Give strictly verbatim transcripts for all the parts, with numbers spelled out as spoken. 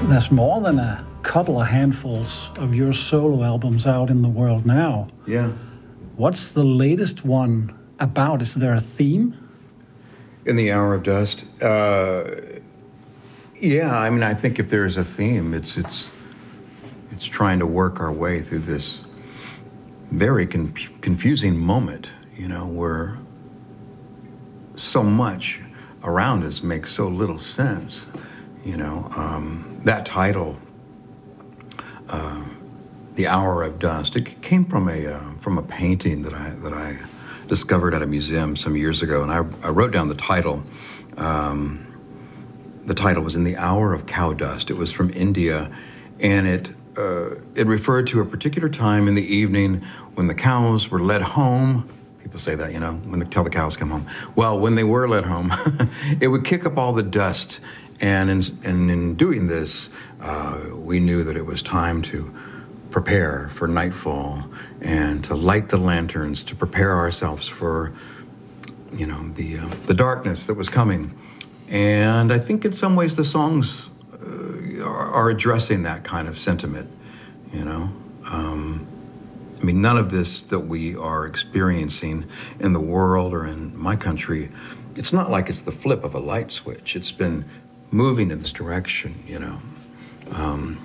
There's more than a couple of handfuls of your solo albums out in the world now. Yeah. What's the latest one about? Is there a theme? In the Hour of Dust? Uh, yeah, I mean, I think if there's a theme, it's it's it's trying to work our way through this very con- confusing moment, you know, where so much around us makes so little sense, you know. Um, that title, uh, "The Hour of Dust," it came from a uh, from a painting that I that I discovered at a museum some years ago, and I, I wrote down the title. Um, the title was "In the Hour of Cow Dust." It was from India, and it uh, it referred to a particular time in the evening when the cows were led home. People say that, you know, when they tell the cows to come home. Well, when they were led home, it would kick up all the dust, and in, and in doing this, uh, we knew that it was time to prepare for nightfall and to light the lanterns to prepare ourselves for, you know, the uh, the darkness that was coming. And I think in some ways the songs uh, are, are addressing that kind of sentiment, you know. Um, I mean, none of this that we are experiencing in the world or in my country, it's not like it's the flip of a light switch. It's been moving in this direction, you know. Um,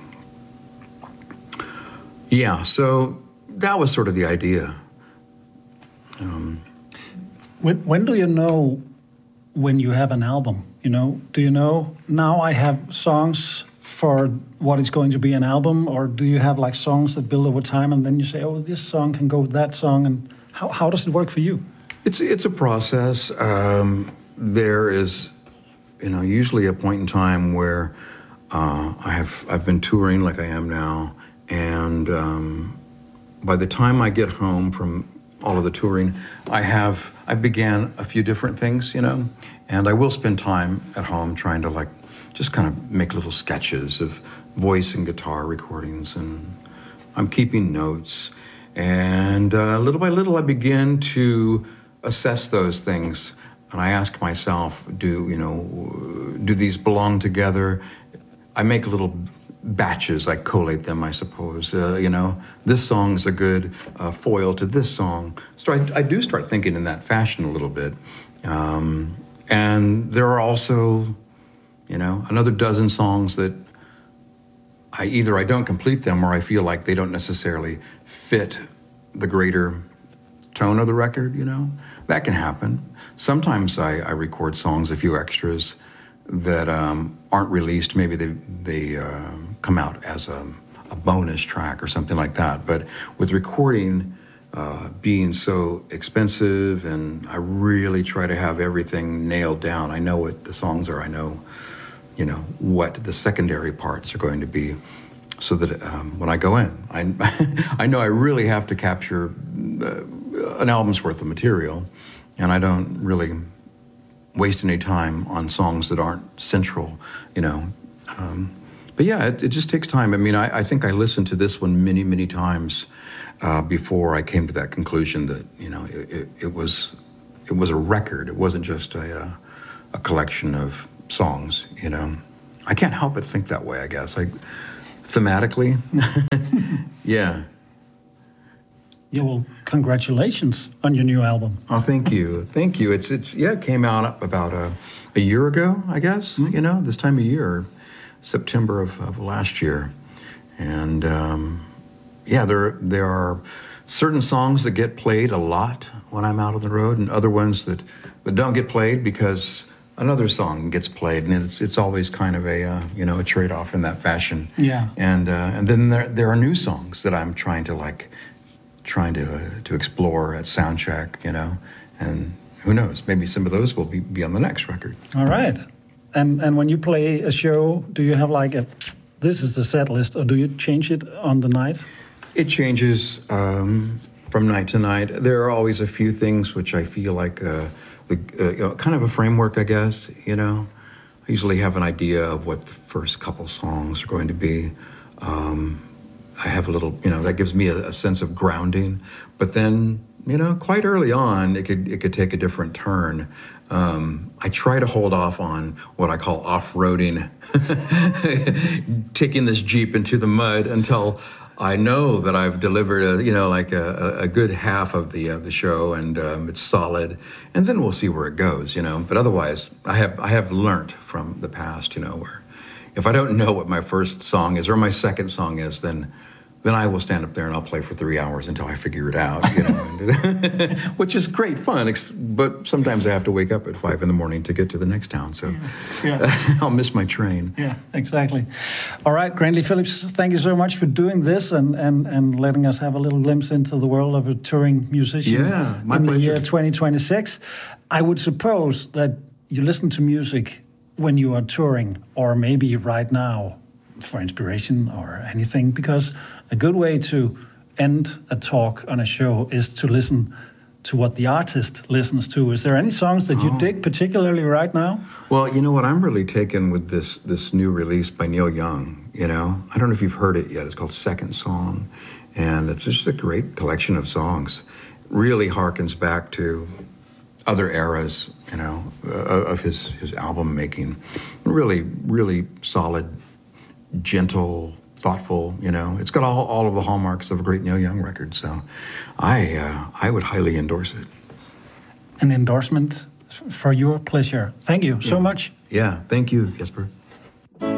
yeah, so that was sort of the idea. Um, when, when do you know when you have an album? You know, do you know now I have songs for what is going to be an album, or do you have like songs that build over time and then you say, oh, this song can go with that song, and how, how does it work for you? It's it's a process. Um, there is, you know, usually a point in time where uh, I have I've been touring like I am now, and um, by the time I get home from all of the touring, I have I began a few different things, you know, and I will spend time at home trying to like just kind of make little sketches of voice and guitar recordings, and I'm keeping notes, and uh, little by little I begin to assess those things, and I ask myself, do you know, do these belong together? I make little batches, I collate them, I suppose. Uh, you know, this song is a good uh, foil to this song. So I, I do start thinking in that fashion a little bit, um, and there are also, you know, another dozen songs that I either I don't complete them or I feel like they don't necessarily fit the greater tone of the record, you know. That can happen. Sometimes I, I record songs, a few extras that um, aren't released. Maybe they they uh, come out as a, a bonus track or something like that. But with recording uh, being so expensive, and I really try to have everything nailed down. I know what the songs are. I know, you know, what the secondary parts are going to be, so that um, when I go in, I I know I really have to capture uh, an album's worth of material, and I don't really waste any time on songs that aren't central, you know. Um, but yeah, it, it just takes time. I mean, I, I think I listened to this one many, many times uh, before I came to that conclusion that, you know, it, it, it was it was a record. It wasn't just a, a, a collection of songs, you know. I can't help but think that way, I guess. I, thematically, yeah. Yeah, well, congratulations on your new album. Oh, thank you, thank you. It's it's yeah, it came out about a, a year ago, I guess. Mm-hmm. You know, this time of year, September of, of last year, and um, yeah, there there are certain songs that get played a lot when I'm out on the road, and other ones that, that don't get played because another song gets played, and it's it's always kind of a uh, you know, a trade-off in that fashion. Yeah. And uh, and then there there are new songs that I'm trying to like trying to uh, to explore at soundcheck, you know, and who knows, maybe some of those will be, be on the next record. All right. And and when you play a show, do you have like a, this is the set list, or do you change it on the night? It changes um, from night to night. There are always a few things which I feel like uh, the uh, you know, kind of a framework, I guess, you know. I usually have an idea of what the first couple songs are going to be. Um, I have a little, you know, that gives me a, a sense of grounding. But then you know, quite early on, it could it could take a different turn. Um, I try to hold off on what I call off-roading, taking this Jeep into the mud until I know that I've delivered a, you know, like a, a good half of the uh, the show, and um, it's solid, and then we'll see where it goes, you know. But otherwise, I have I have learned from the past, you know, where if I don't know what my first song is or my second song is, then then I will stand up there and I'll play for three hours until I figure it out, you know, which is great fun. But sometimes I have to wake up at five in the morning to get to the next town, so yeah. Yeah. I'll miss my train. Yeah, exactly. All right, Grantley Phillips, thank you so much for doing this and, and, and letting us have a little glimpse into the world of a touring musician yeah, my in pleasure. the year twenty twenty-six. I would suppose that you listen to music when you are touring, or maybe right now, for inspiration or anything, because a good way to end a talk on a show is to listen to what the artist listens to. Is there any songs that you oh. dig particularly right now? Well, you know what, I'm really taken with this this new release by Neil Young, you know? I don't know if you've heard it yet. It's called Second Song, and it's just a great collection of songs. Really harkens back to other eras, you know, uh, of his, his album making. Really, really solid, gentle, thoughtful, you know. It's got all, all of the hallmarks of a great Neil Young record, so I uh, I would highly endorse it. An endorsement for your pleasure. Thank you so yeah. much. Yeah, thank you, Jesper.